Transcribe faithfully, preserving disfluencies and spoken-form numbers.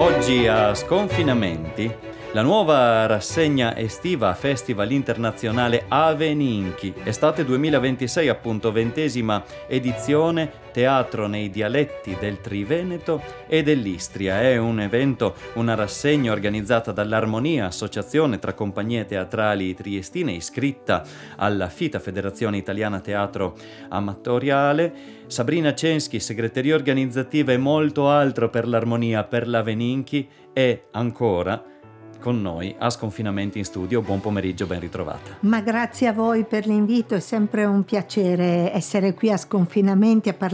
Oggi a Sconfinamenti la nuova rassegna estiva Festival Internazionale Aveninchi, estate duemilaventisei, appunto ventesima edizione, teatro nei dialetti del Triveneto e dell'Istria. È un evento, una rassegna organizzata dall'Armonia, associazione tra compagnie teatrali triestine iscritta alla FITA, Federazione Italiana Teatro Amatoriale. Sabrina Censchi, segreteria organizzativa e molto altro per l'Armonia, per l'Aveninchi, e ancora con noi a Sconfinamenti in studio. Buon pomeriggio, ben ritrovata. Ma grazie a voi per l'invito, è sempre un piacere essere qui a Sconfinamenti a parlare